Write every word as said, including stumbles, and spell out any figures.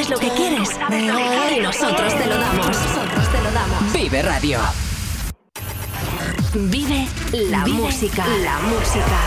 sabes lo que quieres y nosotros te lo damos. Nosotros te lo damos. Vive Radio. Vive la Vive música. la música.